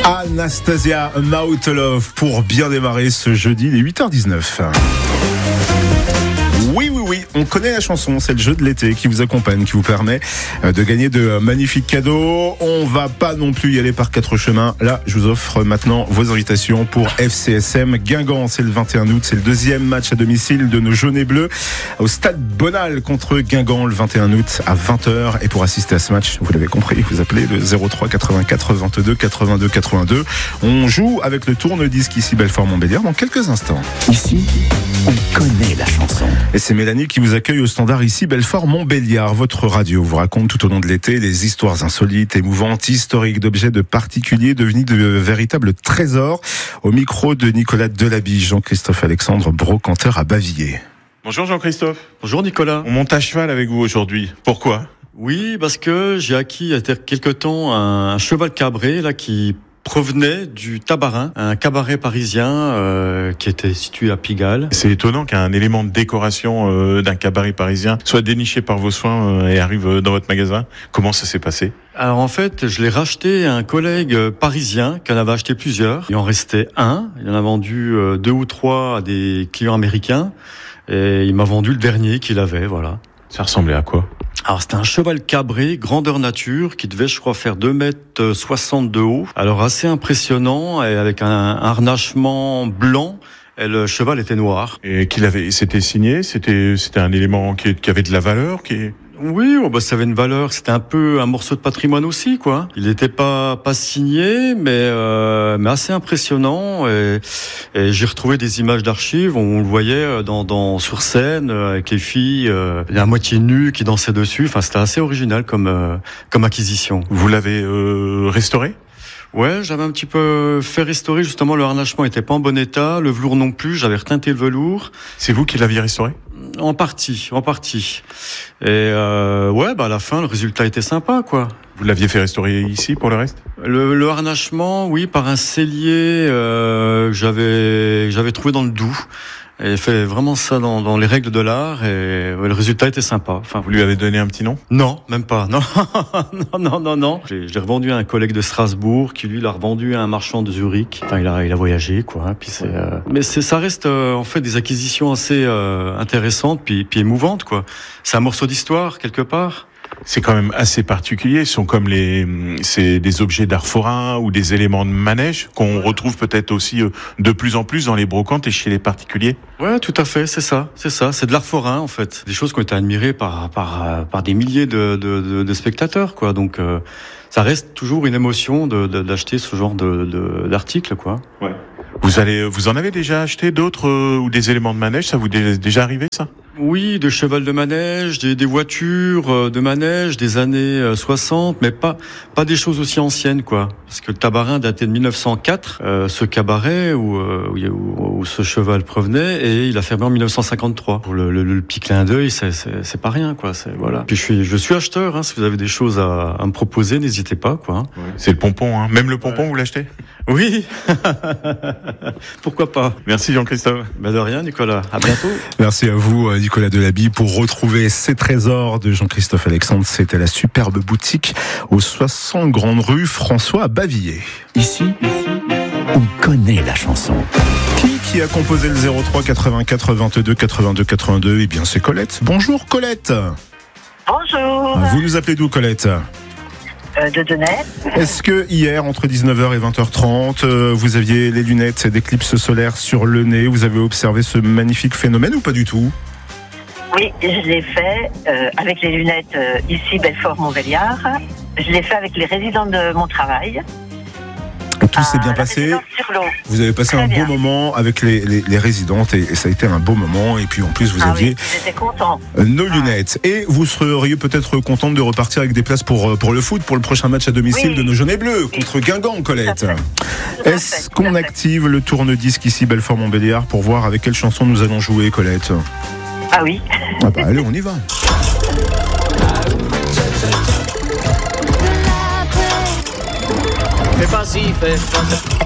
Anastasia Now to Love pour bien démarrer ce jeudi, les 8h19. Oui, on connaît la chanson, c'est le jeu de l'été qui vous accompagne, qui vous permet de gagner de magnifiques cadeaux. On va pas non plus y aller par quatre chemins. Là, je vous offre maintenant vos invitations pour FCSM Guingamp. C'est le 21 août, c'est le deuxième match à domicile de nos jaunes et bleus au stade Bonal contre Guingamp le 21 août à 20h. Et pour assister à ce match, vous l'avez compris, vous appelez le 03 84 22 82 82. On joue avec le tourne-disque ici Belfort-Montbéliard dans quelques instants. Ici, on connaît la chanson. Et c'est Mélanie qui vous accueille au standard ici Belfort-Montbéliard. Votre radio vous raconte tout au long de l'été les histoires insolites, émouvantes, historiques d'objets de particuliers devenus de véritables trésors. Au micro de Nicolas Delabie, Jean-Christophe Alexandre, brocanteur à Bavilliers. Bonjour Jean-Christophe. Bonjour Nicolas. On monte à cheval avec vous aujourd'hui. Pourquoi ? Oui, parce que j'ai acquis il y a quelque temps un cheval cabré là qui provenait du Tabarin, un cabaret parisien qui était situé à Pigalle. C'est étonnant qu'un élément de décoration d'un cabaret parisien soit déniché par vos soins et arrive dans votre magasin. Comment ça s'est passé ? Alors en fait, je l'ai racheté à un collègue parisien qui en avait acheté plusieurs. Il en restait un. Il en a vendu 2 ou 3 à des clients américains. Et il m'a vendu le dernier qu'il avait, voilà. Ça ressemblait à quoi ? Alors c'était un cheval cabré, grandeur nature, qui devait je crois faire 2,60 m de haut. Alors assez impressionnant, et avec un harnachement blanc, et le cheval était noir. Et c'était signé, c'était un élément qui avait de la valeur, Oui, ça avait une valeur. C'était un peu un morceau de patrimoine aussi, quoi. Il n'était pas signé, mais assez impressionnant. Et j'ai retrouvé des images d'archives. On le voyait sur scène avec les filles à moitié nues qui dansaient dessus. Enfin, c'était assez original comme acquisition. Vous l'avez restauré ? Ouais, j'avais un petit peu fait restaurer. Justement, le harnachement était pas en bon état, le velours non plus. J'avais reteinté le velours. C'est vous qui l'aviez restauré ? En partie. Et à la fin, le résultat était sympa, quoi. Vous l'aviez fait restaurer ici pour le reste ? Le harnachement, oui, par un sellier que j'avais trouvé dans le Doubs. Et fait vraiment ça dans les règles de l'art, et le résultat était sympa. Enfin, vous lui avez donné un petit nom ? Non, même pas. Non. Je l'ai revendu à un collègue de Strasbourg qui lui l'a revendu à un marchand de Zurich. Enfin, il a voyagé, quoi. Puis ça reste en fait des acquisitions assez intéressantes, puis émouvantes, quoi. C'est un morceau d'histoire quelque part. C'est quand même assez particulier. Ce sont comme c'est des objets d'art forain ou des éléments de manège qu'on retrouve peut-être aussi de plus en plus dans les brocantes et chez les particuliers. Ouais, tout à fait, c'est ça. C'est de l'art forain, en fait. Des choses qui ont été admirées par des milliers de spectateurs, quoi. Donc, ça reste toujours une émotion d'acheter ce genre d'article, quoi. Ouais. Vous en avez déjà acheté d'autres ou des éléments de manège? Ça vous est déjà arrivé, ça? Oui, des chevals de manège, des voitures de manège des années 60, mais pas des choses aussi anciennes, quoi. Parce que le Tabarin datait de 1904, ce cabaret où ce cheval provenait, et il a fermé en 1953. Pour le petit clin d'œil, c'est pas rien, quoi. Voilà. Puis je suis acheteur, hein. Si vous avez des choses à me proposer, n'hésitez pas, quoi. Ouais. C'est le pompon, hein. Même le pompon, vous l'achetez? Oui. Pourquoi pas. Merci Jean-Christophe. De rien, Nicolas. À bientôt. Merci à vous, Nicolas Delabie. Pour retrouver ces trésors de Jean-Christophe Alexandre, c'était la superbe boutique aux 60 Grande Rue François à Bavilliers. Ici, on connaît la chanson. Qui a composé le 03 84 22 82 82? Eh bien, c'est Colette. Bonjour Colette. Bonjour. Vous nous appelez d'où, Colette? De Denay. Est-ce que hier, entre 19h et 20h30, vous aviez les lunettes d'éclipse solaire sur le nez? Vous avez observé ce magnifique phénomène ou pas du tout? Oui, je l'ai fait avec les lunettes ici, Belfort-Montbéliard. Je l'ai fait avec les résidents de mon travail. Tout s'est bien passé. Sur l'eau. Vous avez passé un beau moment avec les résidentes et ça a été un beau moment. Et puis en plus, vous aviez j'étais content. Nos lunettes. Et vous seriez peut-être contente de repartir avec des places pour le foot, pour le prochain match à domicile de nos jaunes et bleus contre Guingamp, Colette. Est-ce qu'on active le tourne-disque ici, Belfort-Montbéliard, pour voir avec quelle chanson nous allons jouer, Colette? Ah oui. Allez, on y va. Fais pas si, fais pas ça.